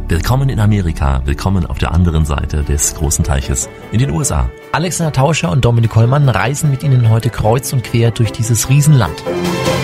Willkommen in Amerika, willkommen auf der anderen Seite des großen Teiches in den USA. Alexander Tauscher und Dominik Hollmann reisen mit Ihnen heute kreuz und quer durch dieses Riesenland.